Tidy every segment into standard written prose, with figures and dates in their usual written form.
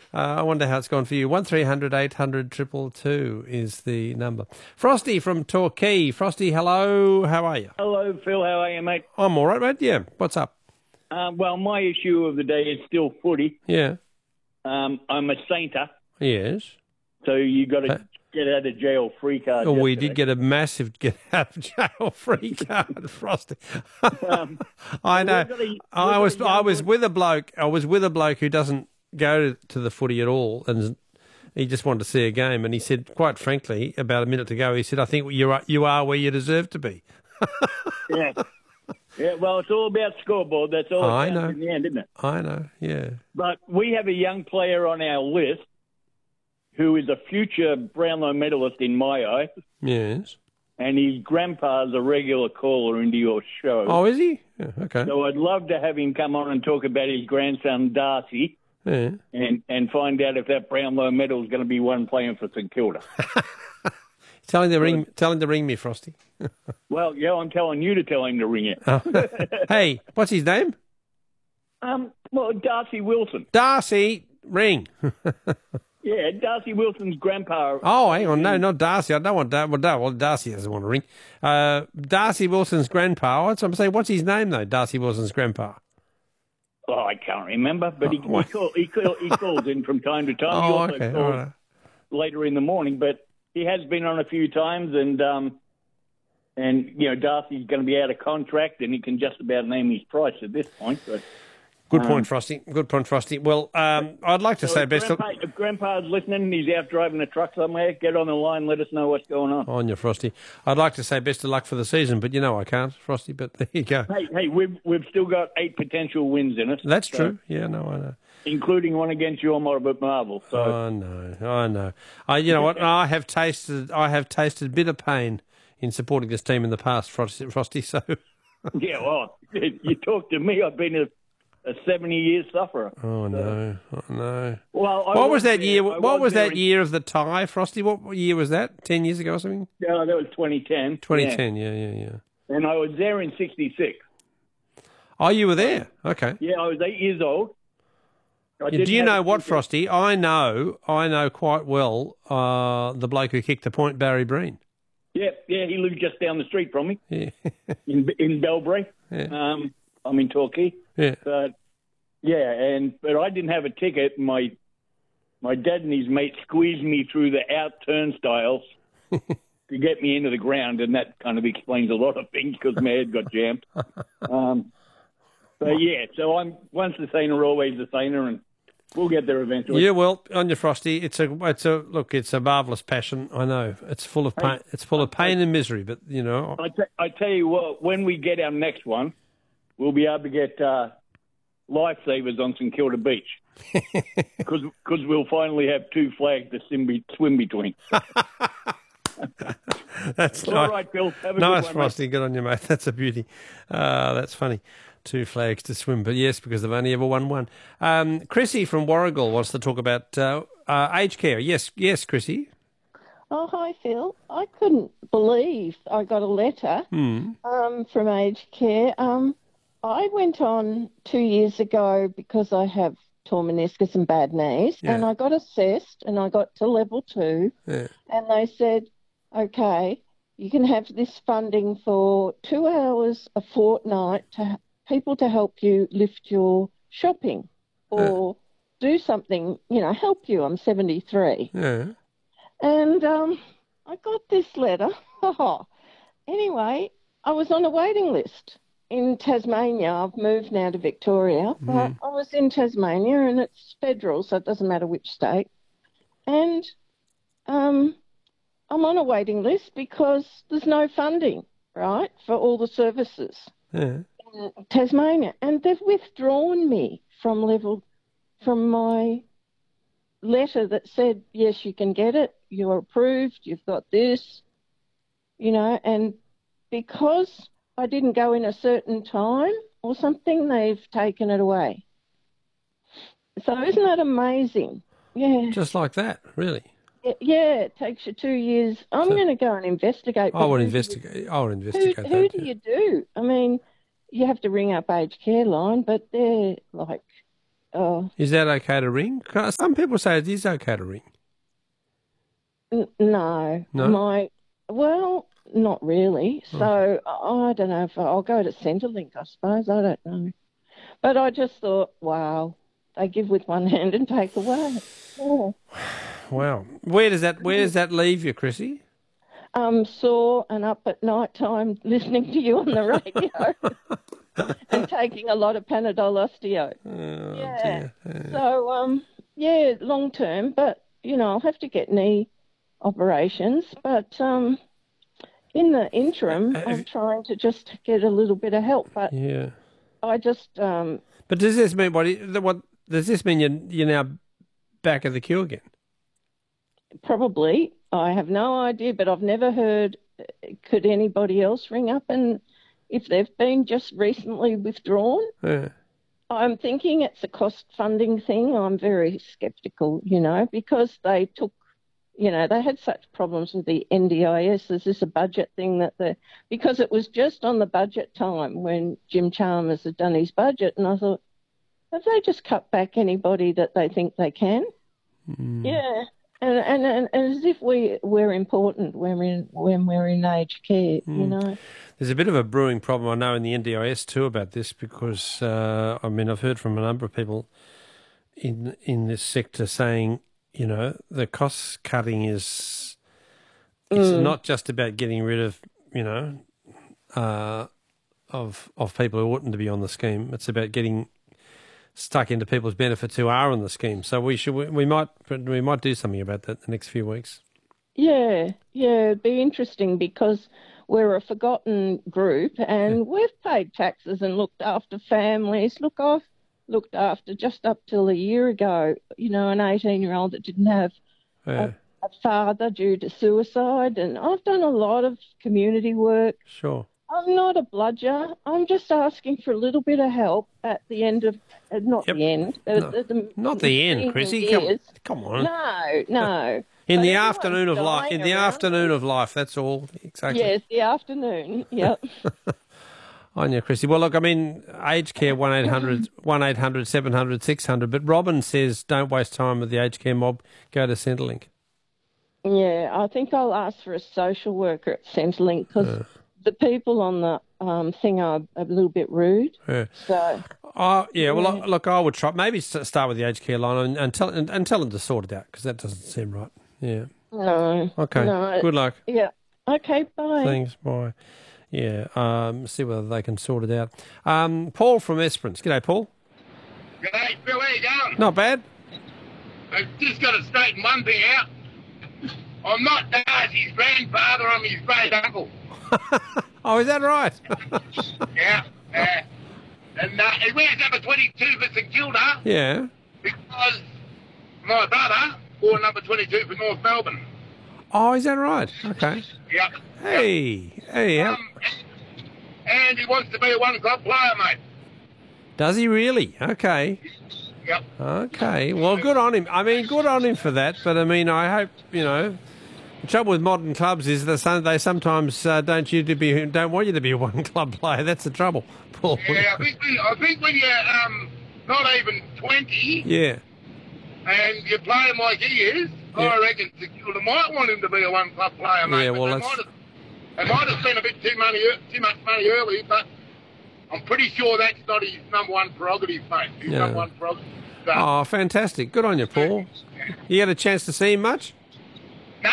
I wonder how it's gone for you. 1300 800 222 is the number. Frosty from Torquay. Frosty, hello. How are you? Hello, Phil. How are you, mate? I'm all right, mate. Yeah. What's up? Well, my issue of the day is still footy. Yeah. I'm a sainter, Yes. so you got to get out of jail free card. Oh, we did get a massive get out of jail free card, Frosty. I know. I was with a bloke. I was with a bloke who doesn't go to the footy at all, and he just wanted to see a game. And he said, quite frankly, about a minute ago, he said, "I think you are where you deserve to be." Yeah. Yeah, well, it's all about scoreboard. That's all it counts in the end, isn't it? I know, yeah. But we have a young player on our list who is a future Brownlow medalist in my eyes. Yes. And his grandpa's a regular caller into your show. Oh, is he? Yeah, okay. So I'd love to have him come on and talk about his grandson, Darcy, and find out if that Brownlow medal is going to be one playing for St Kilda. Tell him to ring me, Frosty. Well, yeah, I'm telling you to tell him to ring it. Hey, what's his name? Well, Darcy Wilson. Darcy, ring. Yeah, Darcy Wilson's grandpa. Oh, hang on. No, not Darcy. I don't want that. Well, Darcy doesn't want to ring. Darcy Wilson's grandpa. I'm saying, what's his name, though, Darcy Wilson's grandpa? Oh, I can't remember, but he calls in from time to time. He also okay. calls later in the morning, but he has been on a few times, and you know, Darcy's going to be out of contract, and he can just about name his price at this point. But good point, Frosty. Good point, Frosty. Well, I'd like to say best. If Grandpa's listening and he's out driving a truck somewhere, get on the line. Let us know what's going on. On you, Frosty. I'd like to say best of luck for the season, but you know I can't, Frosty. But there you go. Hey, we've still got 8 potential wins in it. That's true. Yeah, no, I know. Including one against your Marvel. So. I know. You know what? I have tasted bitter pain in supporting this team in the past, Frosty. So. Yeah, well, you talk to me. I've been a 70-year sufferer. Oh no! Well, what was that year? What was that year of the tie, Frosty? What year was that? 10 years ago or something? Yeah, that was 2010. 2010. Yeah. And I was there in '66. Oh, you were there? Okay. Yeah, I was 8 years old. Do you know what, Frosty? I know quite well the bloke who kicked the point, Barry Breen. Yeah, he lived just down the street from me. Yeah. in Belbrae. Yeah. I'm in Torquay. Yeah. But I didn't have a ticket. My dad and his mate squeezed me through the out turnstiles to get me into the ground, and that kind of explains a lot of things because my head got jammed. But yeah, so I'm once the saner, always the saner, and we'll get there eventually. Yeah, well, on your Frosty, it's a marvellous passion. I know it's full of pain. It's full of pain and misery, but you know. I tell you what, when we get our next one, we'll be able to get lifesavers on St Kilda Beach because we'll finally have 2 flags to swim between. That's all nice. right, Bill. Have a nice, good one, Frosty. mate. Good on you, mate. That's a beauty. That's funny. 2 flags to swim, but yes, because they've only ever won one. Chrissy from Warragul wants to talk about aged care. Yes, Chrissy. Oh, hi, Phil. I couldn't believe I got a letter from aged care. I went on 2 years ago because I have torn meniscus and bad knees, and I got assessed, and I got to level 2, and they said, okay, you can have this funding for 2 hours a fortnight to people to help you lift your shopping or do something, help you. I'm 73. Yeah. And I got this letter. Anyway, I was on a waiting list in Tasmania. I've moved now to Victoria, but I was in Tasmania, and it's federal, so it doesn't matter which state. And I'm on a waiting list because there's no funding, right, for all the services. Yeah. Tasmania, and they've withdrawn me from my letter that said, yes, you can get it, you're approved, you've got this, and because I didn't go in a certain time or something, they've taken it away. So isn't that amazing? Yeah. Just like that, really? Yeah, it takes you 2 years. I'm going to go and investigate. I would investigate that. Who do you do? I mean, you have to ring up aged care line, but they're like Is that okay to ring? Some people say it is okay to ring. No. Well, not really. So I don't know if I'll go to Centrelink, I suppose. I don't know. But I just thought, wow, they give with one hand and take away. Yeah. Wow. Where does that leave you, Chrissy? Sore and up at night time listening to you on the radio and taking a lot of Panadol Osteo. Oh, yeah. dear. So, long term, but, I'll have to get knee operations. But in the interim, I'm trying to just get a little bit of help. But yeah. I just... but does this mean, what does this mean you're now back at the queue again? Probably. I have no idea, but I've never heard, could anybody else ring up and if they've been just recently withdrawn? Yeah. I'm thinking it's a cost funding thing. I'm very sceptical, because they took, they had such problems with the NDIS. Is this a budget thing because it was just on the budget time when Jim Chalmers had done his budget, and I thought, have they just cut back anybody that they think they can? Mm. Yeah. And as if we're important when we're in aged care, There's a bit of a brewing problem, I know, in the NDIS too about this because, I've heard from a number of people in this sector saying, the cost cutting it's not just about getting rid of, of people who oughtn't to be on the scheme. It's about getting stuck into people's benefits who are on the scheme. So we might do something about that in the next few weeks. Yeah, it'd be interesting because we're a forgotten group and we've paid taxes and looked after families. Look, I've looked after just up till a year ago, an 18-year-old that didn't have a father due to suicide, and I've done a lot of community work. Sure. I'm not a bludger. I'm just asking for a little bit of help at the end of, not the end. Not the end, Chrissy. Come on. No. In the afternoon of life. In the afternoon of life. That's all. Exactly. Yes, the afternoon. Yep. On you, Chrissy. Well, look, aged care 1-800 700 600. But Robin says, don't waste time with the aged care mob. Go to Centrelink. Yeah, I think I'll ask for a social worker at Centrelink because the people on the thing are a little bit rude. Yeah. So. Well, look, I would try. Maybe start with the aged care line and tell them to sort it out because that doesn't seem right. Yeah. No. Okay. No. Good luck. Yeah. Okay. Bye. Thanks. Bye. Yeah. See whether they can sort it out. Paul from Esperance. G'day, Paul. G'day, Phil. How you going? Not bad. I've just got to straighten one thing out. I'm not Darcy's grandfather. I'm his great uncle. Oh, is that right? Yeah. And he wears number 22 for St Kilda. Yeah. Because my brother wore number 22 for North Melbourne. Oh, is that right? Okay. Yep. Hey. And he wants to be a one-club player, mate. Does he really? Okay. Yep. Okay. Well, good on him. Good on him for that. But, I hope, the trouble with modern clubs is they sometimes don't want you to be a one-club player. That's the trouble, Paul. Yeah, I think when you're not even 20 and you're playing like he is, I reckon St Kilda might want him to be a one-club player, mate. Yeah, well, they might have spent a bit too much money early, but I'm pretty sure that's not his number one prerogative, mate. His number one prerogative. So. Oh, fantastic. Good on you, Paul. You had a chance to see him much? No,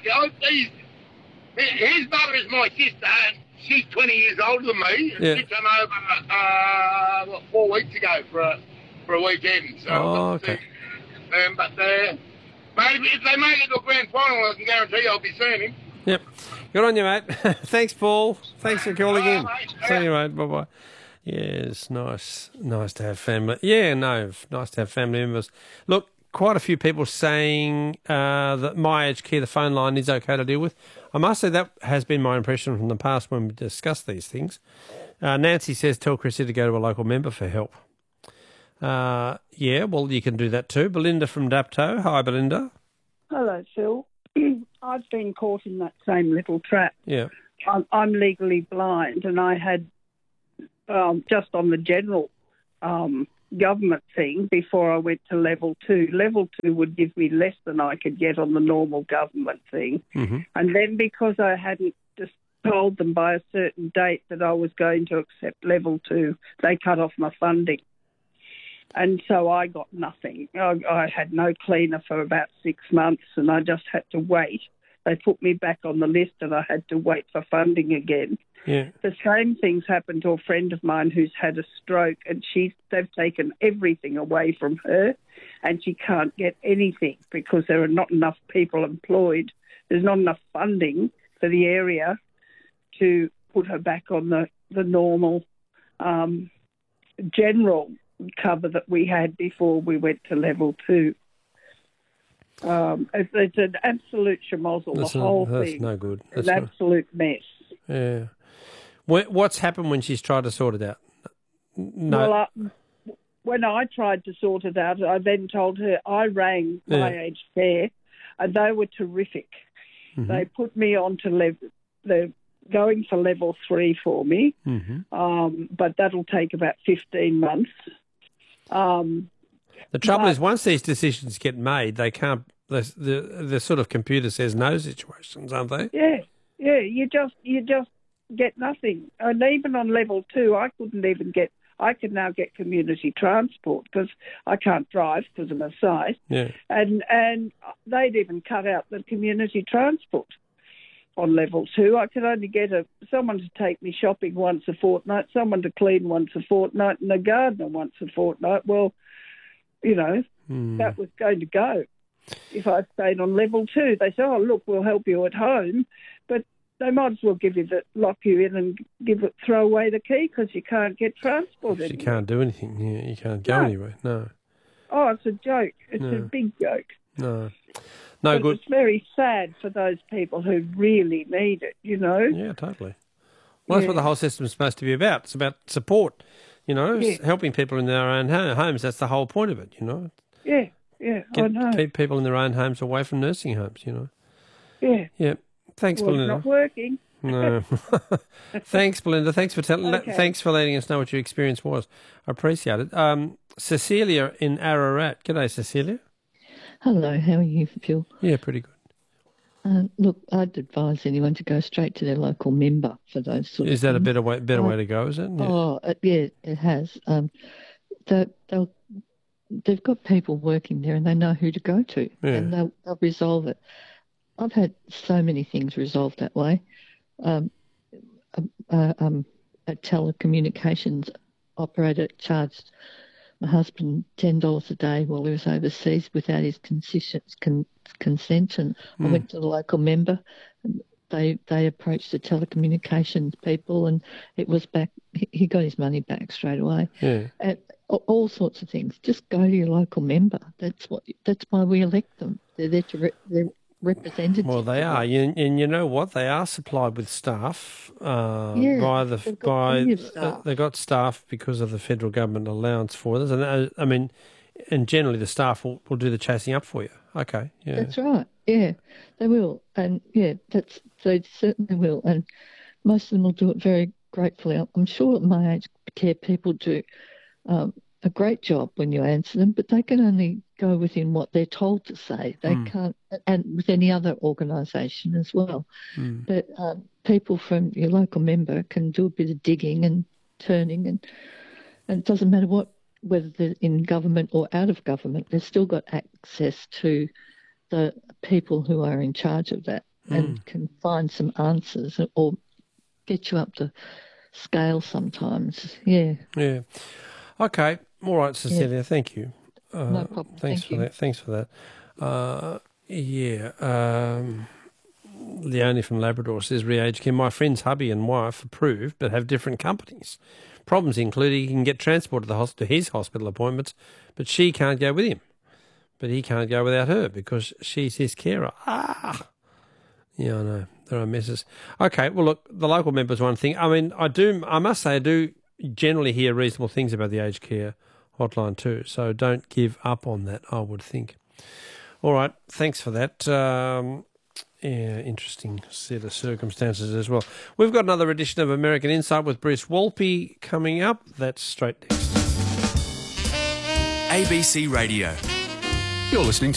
his mother is my sister, and she's 20 years older than me. And she came over 4 weeks ago for a weekend. So okay. But maybe if they make it to a grand final, I can guarantee I'll be seeing him. Yep. Good on you, mate. Thanks, Paul. Thanks for calling in. Mate. See you, mate. Bye-bye. Yes, nice to have family. Yeah, no, nice to have family members. Look, quite a few people saying that My Aged Care, the phone line, is okay to deal with. I must say that has been my impression from the past when we discussed these things. Nancy says, tell Chrissy to go to a local member for help. Well, you can do that too. Belinda from Dapto. Hi, Belinda. Hello, Phil. I've been caught in that same little trap. Yeah. I'm legally blind, and I had, just on the general government thing before I went to level 2. Level 2 would give me less than I could get on the normal government thing. Mm-hmm. And then because I hadn't just told them by a certain date that I was going to accept level 2, they cut off my funding. And so I got nothing. I had no cleaner for about 6 months, and I just had to wait. They put me back on the list, and I had to wait for funding again. Yeah. The same things happened to a friend of mine who's had a stroke, and they've taken everything away from her, and she can't get anything because there are not enough people employed. There's not enough funding for the area to put her back on the normal general cover that we had before we went to level 2. It's an absolute schmozzle, the whole thing. That's no good. That's an absolute mess. Yeah. What's happened when she's tried to sort it out? No. Well, when I tried to sort it out, I then told her I rang my aged care, and they were terrific. Mm-hmm. They put me on to they're going for level 3 for me, but that'll take about 15 months. The trouble is, once these decisions get made, they can't. The sort of computer says no situations, aren't they? Yeah. You just get nothing. And even on level 2, I couldn't even get. I can now get community transport because I can't drive because of my sight. Yeah. And they'd even cut out the community transport on level 2. I could only get someone to take me shopping once a fortnight, someone to clean once a fortnight, and a gardener once a fortnight. Well, that was going to go if I stayed on level 2. They said, "Oh, look, we'll help you at home," but they might as well lock you in and throw away the key because you can't get transport anymore. You can't do anything. Yeah, you can't go anywhere. No. Oh, it's a joke. It's a big joke. No but good. It's very sad for those people who really need it, Yeah, totally. Well, that's what the whole system's supposed to be about. It's about support, helping people in their own homes. That's the whole point of it, Yeah, I know. Keep people in their own homes away from nursing homes, Yeah. Yeah. Thanks, Well, Belinda. It's not working. No. Thanks, Belinda. Thanks for Thanks for letting us know what your experience was. I appreciate it. Cecilia in Ararat. G'day, Cecilia. Hello, how are you, Phil? Yeah, pretty good. Look, I'd advise anyone to go straight to their local member for those sort of things. Is that a better way to go, is it? Yeah. Oh, yeah, it has. They've got people working there and they know who to go to, and they'll resolve it. I've had so many things resolved that way. A telecommunications operator charged my husband $10 a day while he was overseas without his consent, and I went to the local member. And they approached the telecommunications people, and it was back. He got his money back straight away. Yeah. And all sorts of things. Just go to your local member. That's why we elect them. They're there to they're representatives. Well, they are, and you know what? They are supplied with staff they've got staff because of the federal government allowance for this, and and generally the staff will do the chasing up for you. Okay, yeah, that's right. Yeah, they will, and they certainly will, and most of them will do it very gratefully. I'm sure my aged care people do a great job when you answer them, but they can only go within what they're told to say. They can't, and with any other organisation as well. But people from your local member can do a bit of digging and turning, and it doesn't matter whether they're in government or out of government, they've still got access to the people who are in charge of that and can find some answers or get you up to scale sometimes. Yeah. Yeah. Okay. All right, Cecilia. Yeah. Thank you. No problem. Thanks for that. Thanks for that. Leonie from Labrador says, re-aged care. My friend's hubby and wife approved but have different companies. Problems include he can get transport to his hospital appointments, but she can't go with him. But he can't go without her because she's his carer. Yeah, I know. There are messes. Okay, well, look, the local member's one thing. I must say I do generally hear reasonable things about the aged care hotline too, so don't give up on that, I would think. All right, thanks for that. Interesting set of circumstances as well. We've got another edition of American Insight with Bruce Wolpe coming up. That's straight next. ABC Radio. You're listening